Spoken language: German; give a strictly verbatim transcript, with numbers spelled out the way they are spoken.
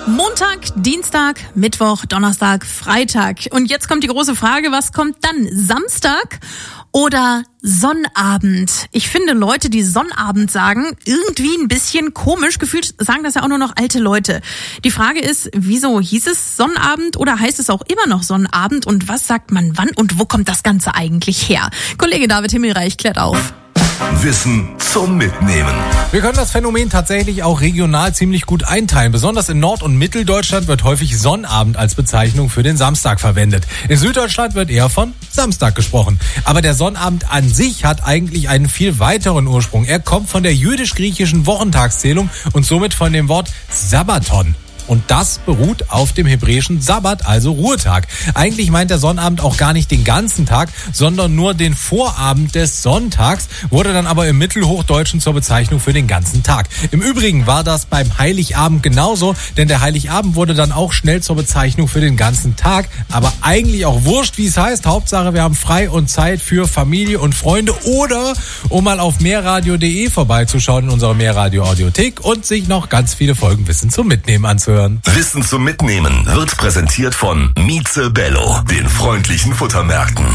Montag, Dienstag, Mittwoch, Donnerstag, Freitag. Und jetzt kommt die große Frage, was kommt dann? Samstag oder Sonnabend? Ich finde Leute, die Sonnabend sagen, irgendwie ein bisschen komisch. Gefühlt sagen das ja auch nur noch alte Leute. Die Frage ist, wieso hieß es Sonnabend oder heißt es auch immer noch Sonnabend? Und was sagt man wann und wo kommt das Ganze eigentlich her? Kollege David Himmelreich klärt auf. Wissen zum Mitnehmen. Wir können das Phänomen tatsächlich auch regional ziemlich gut einteilen. Besonders in Nord- und Mitteldeutschland wird häufig Sonnabend als Bezeichnung für den Samstag verwendet. In Süddeutschland wird eher von Samstag gesprochen. Aber der Sonnabend an sich hat eigentlich einen viel weiteren Ursprung. Er kommt von der jüdisch-griechischen Wochentagszählung und somit von dem Wort Sabbaton. Und das beruht auf dem hebräischen Sabbat, also Ruhetag. Eigentlich meint der Sonnabend auch gar nicht den ganzen Tag, sondern nur den Vorabend des Sonntags, wurde dann aber im Mittelhochdeutschen zur Bezeichnung für den ganzen Tag. Im Übrigen war das beim Heiligabend genauso, denn der Heiligabend wurde dann auch schnell zur Bezeichnung für den ganzen Tag. Aber eigentlich auch wurscht, wie es heißt. Hauptsache, wir haben frei und Zeit für Familie und Freunde oder um mal auf mehrradio punkt de vorbeizuschauen in unserer Mehrradio-Audiothek und sich noch ganz viele Folgen Wissen zum Mitnehmen anzuhören. Wissen zum Mitnehmen wird präsentiert von Mieze Bello, den freundlichen Futtermärkten.